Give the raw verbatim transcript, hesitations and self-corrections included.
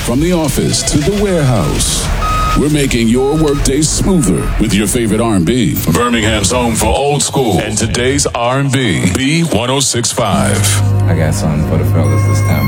From the office to the warehouse, we're making your workday smoother with your favorite R and B. Birmingham's home for old school and today's R and B. B one oh six point five. I got something for the fellas this time.